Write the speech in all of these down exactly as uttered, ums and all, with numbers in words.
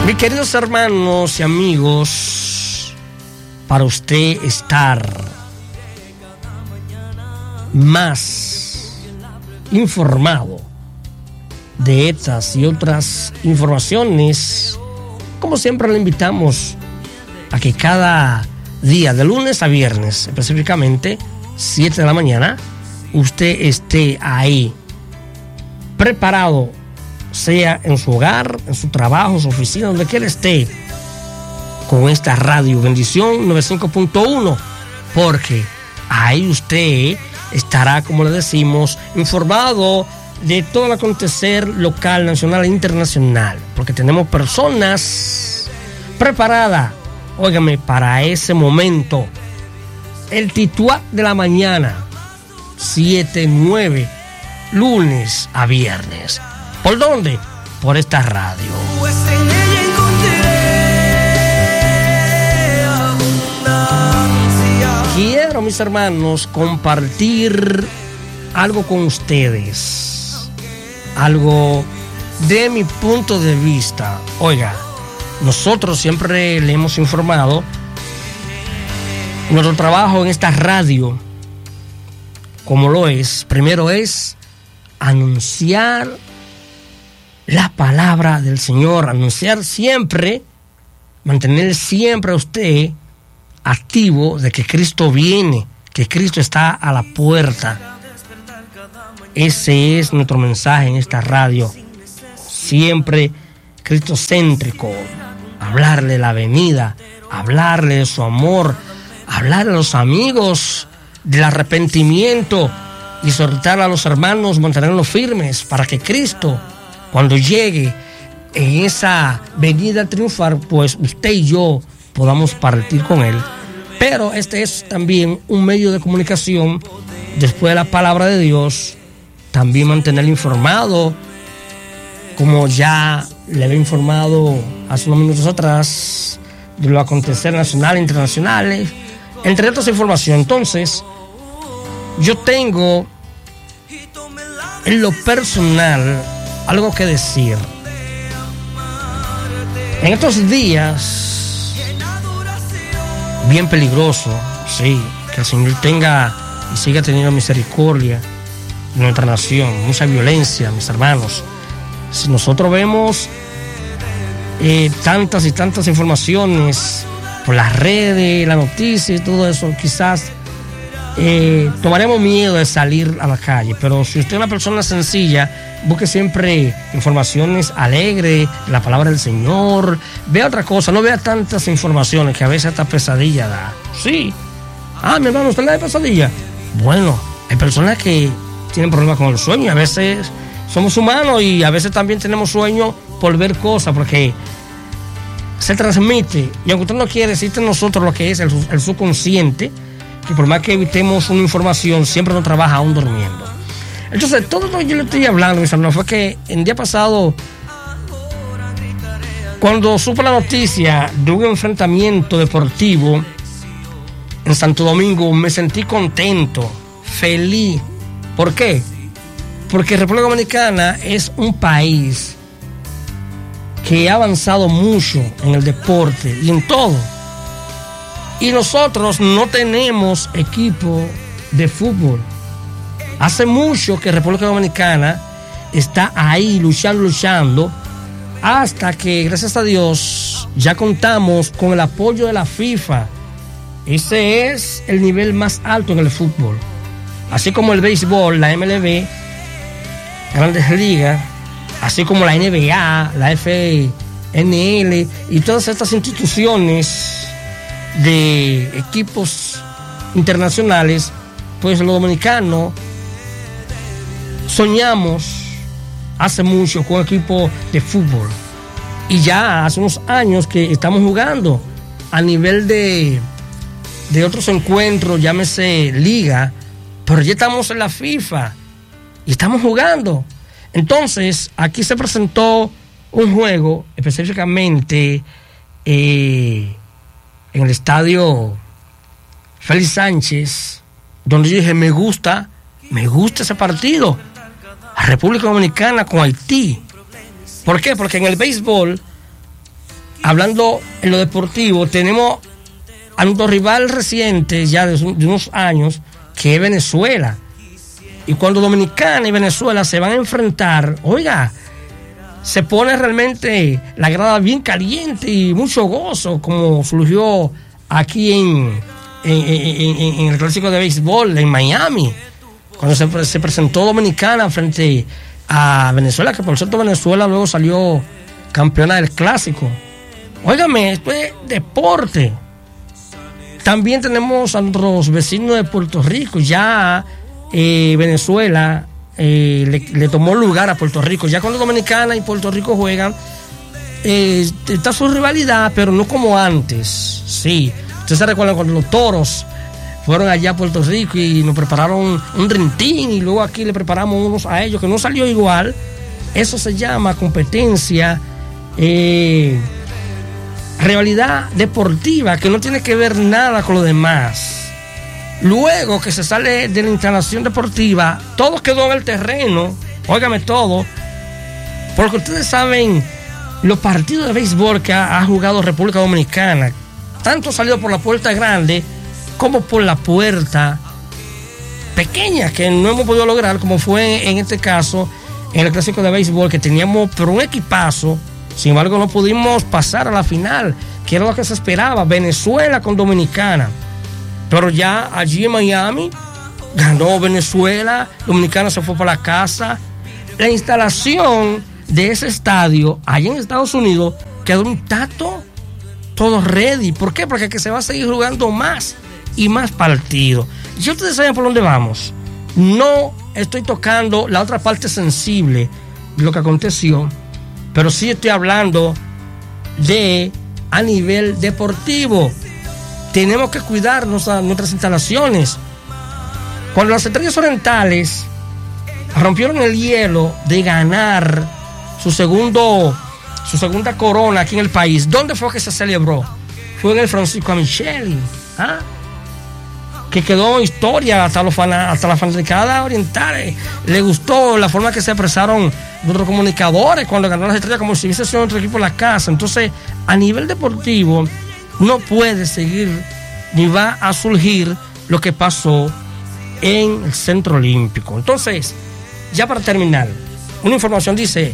Mis queridos hermanos y amigos, para usted estar más informado de estas y otras informaciones, como siempre le invitamos a que cada día, de lunes a viernes, específicamente siete de la mañana, usted esté ahí preparado, sea en su hogar, en su trabajo, en su oficina, donde quiera esté, con esta radio Bendición noventa y cinco punto uno, porque ahí usted estará, como le decimos, informado de todo el acontecer local, nacional e internacional, porque tenemos personas preparadas, óigame, para ese momento. El titular de la mañana, siete, nueve, lunes a viernes. ¿Por dónde? Por esta radio. Pues en ella encontré abundancia. Quiero, mis hermanos, compartir algo con ustedes. Algo de mi punto de vista. Oiga, nosotros siempre le hemos informado nuestro trabajo en esta radio, como lo es. Primero es anunciar la palabra del Señor, anunciar siempre, mantener siempre a usted activo de que Cristo viene, que Cristo está a la puerta. Ese es nuestro mensaje en esta radio, siempre cristocéntrico, hablarle de la venida, hablarle de su amor, hablarle a los amigos del arrepentimiento y exhortar a los hermanos, mantenerlos firmes para que Cristo, cuando llegue en esa venida triunfal, pues usted y yo podamos partir con Él. Pero este es también un medio de comunicación, después de la palabra de Dios, también mantenerlo informado, como ya le había informado hace unos minutos atrás, de los aconteceres nacionales e internacionales, entre otras informaciones. Entonces, yo tengo en lo personal algo que decir. En estos días bien peligroso, sí, que el Señor tenga y siga teniendo misericordia en nuestra nación, mucha violencia, mis hermanos. Si nosotros vemos eh, tantas y tantas informaciones por las redes, las noticias y todo eso, quizás eh, tomaremos miedo de salir a la calle. Pero si usted es una persona sencilla, busque siempre informaciones alegres, la palabra del Señor, vea otra cosa, no vea tantas informaciones que a veces hasta pesadilla da. Sí. Ah, mi hermano, ¿usted le da pesadilla? Bueno, hay personas que tienen problemas con el sueño y a veces somos humanos y a veces también tenemos sueño por ver cosas, porque se transmite, y aunque usted no quiere, existe en nosotros lo que es el, el subconsciente, que por más que evitemos una información, siempre no trabaja aún durmiendo. Entonces, todo lo que yo le estoy hablando, mis hermanos, fue que el día pasado, cuando supe la noticia de un enfrentamiento deportivo en Santo Domingo, me sentí contento, feliz. ¿Por qué? Porque República Dominicana es un país que ha avanzado mucho en el deporte y en todo. Y nosotros no tenemos equipo de fútbol. Hace mucho que República Dominicana está ahí luchando, luchando, hasta que, gracias a Dios, ya contamos con el apoyo de la FIFA. Ese es el nivel más alto en el fútbol. Así como el béisbol, la M L B, Grandes Ligas, así como la N B A, la F N L y todas estas instituciones de equipos internacionales, pues los dominicanos soñamos hace mucho con un equipo de fútbol. Y ya hace unos años que estamos jugando a nivel de, de otros encuentros, llámese liga, pero ya estamos en la FIFA y estamos jugando. Entonces, aquí se presentó un juego, específicamente eh, en el estadio Félix Sánchez, donde yo dije, me gusta, me gusta ese partido. A República Dominicana con Haití. ¿Por qué? Porque en el béisbol hablando en lo deportivo, tenemos a nuestro rival reciente, ya de, de unos años, que es Venezuela. Y cuando Dominicana y Venezuela se van a enfrentar, oiga, se pone realmente la grada bien caliente y mucho gozo, como surgió aquí en, en, en, en el Clásico de Béisbol en Miami, cuando se, se presentó Dominicana frente a Venezuela, que por cierto Venezuela luego salió campeona del Clásico. Óigame, esto es deporte. También tenemos a nuestros vecinos de Puerto Rico. Ya eh, Venezuela eh, le, le tomó lugar a Puerto Rico. Ya cuando Dominicana y Puerto Rico juegan, eh, está su rivalidad, pero no como antes. Sí, ustedes se recuerdan cuando los Toros fueron allá a Puerto Rico y nos prepararon un rintín y luego aquí le preparamos unos a ellos que no salió igual. Eso se llama competencia, eh, rivalidad deportiva, que no tiene que ver nada con lo demás. Luego que se sale de la instalación deportiva, todo quedó en el terreno. Óigame todo, porque ustedes saben los partidos de béisbol que ha, ha jugado República Dominicana, tanto salido por la puerta grande como por la puerta pequeña, que no hemos podido lograr, como fue en este caso en el Clásico de Béisbol, que teníamos pero un equipazo. Sin embargo, no pudimos pasar a la final, que era lo que se esperaba, Venezuela con Dominicana. Pero ya allí en Miami ganó Venezuela, Dominicana se fue para la casa. La instalación de ese estadio allá en Estados Unidos quedó intacto, todo ready. ¿Por qué? Porque que se va a seguir jugando más y más partidos. Y ustedes saben por dónde vamos. No estoy tocando la otra parte sensible de lo que aconteció, pero sí estoy hablando de a nivel deportivo. Tenemos que cuidarnos a nuestras instalaciones. Cuando las Estrellas Orientales rompieron el hielo de ganar su segundo su segunda corona aquí en el país, ¿dónde fue que se celebró? Fue en el Francisco Micheli, ¿ah? que quedó historia hasta los fana, hasta la fanaticada oriental. Le gustó la forma que se expresaron nuestros comunicadores cuando ganó las Estrellas, como si hubiese sido otro equipo en la casa. Entonces, a nivel deportivo, no puede seguir ni va a surgir lo que pasó en el Centro Olímpico. Entonces, ya para terminar, una información dice: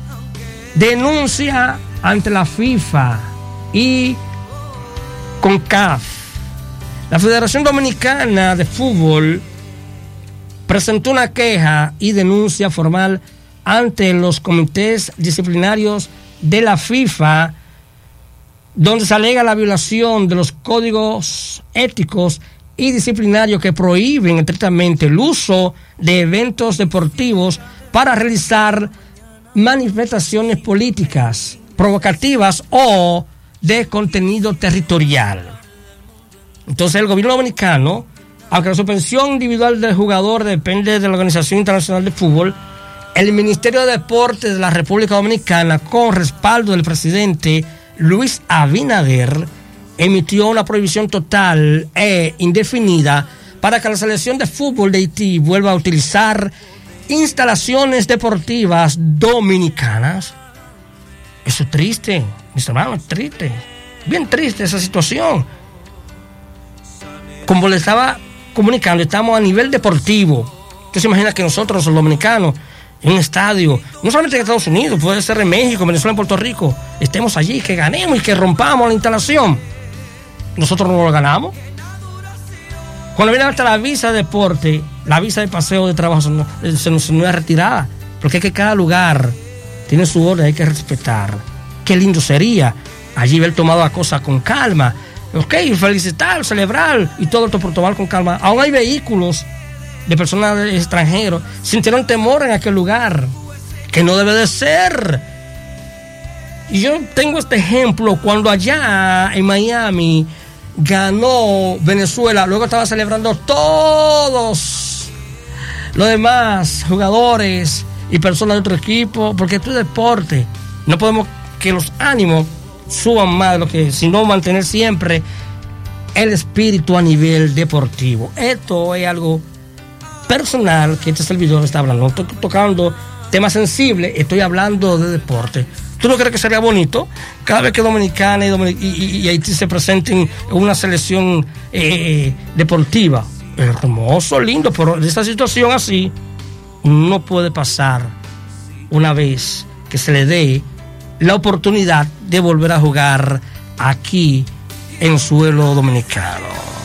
denuncia ante la FIFA y CONCACAF. La Federación Dominicana de Fútbol presentó una queja y denuncia formal ante los comités disciplinarios de la FIFA, donde se alega la violación de los códigos éticos y disciplinarios que prohíben estrictamente el uso de eventos deportivos para realizar manifestaciones políticas, provocativas o de contenido territorial. Entonces el gobierno dominicano, aunque la suspensión individual del jugador depende de la Organización Internacional de Fútbol, el Ministerio de Deportes de la República Dominicana, con respaldo del presidente Luis Abinader, emitió una prohibición total e indefinida para que la selección de fútbol de Haití vuelva a utilizar instalaciones deportivas dominicanas. Eso es triste, mis hermanos, es triste, bien triste esa situación. Como le estaba comunicando, estamos a nivel deportivo. Usted se imagina que nosotros, los dominicanos, en un estadio, no solamente en Estados Unidos, puede ser en México, Venezuela, en Puerto Rico, estemos allí, que ganemos y que rompamos la instalación. Nosotros no lo ganamos. Cuando viene hasta la visa de deporte, la visa de paseo de trabajo se nos, se nos, se nos es retirada, porque es que cada lugar tiene su orden, hay que respetar. Qué lindo sería allí haber tomado la cosa con calma. Ok, felicitar, celebrar y todo esto por tomar con calma. Aún hay vehículos de personas extranjeros, sintieron temor en aquel lugar, que no debe de ser. Y yo tengo este ejemplo cuando allá en Miami ganó Venezuela, luego estaba celebrando todos los demás jugadores y personas de otro equipo, porque esto es deporte. No podemos que los ánimos suban más de lo que, sino mantener siempre el espíritu a nivel deportivo. Esto es algo personal que este servidor está hablando. No estoy tocando temas sensibles, estoy hablando de deporte. ¿Tú no crees que sería bonito cada vez que Dominicana y, Dominic- y, y, y Haití se presenten en una selección eh, deportiva? Hermoso, lindo, pero en esta situación así no puede pasar una vez que se le dé la oportunidad de volver a jugar aquí en suelo dominicano.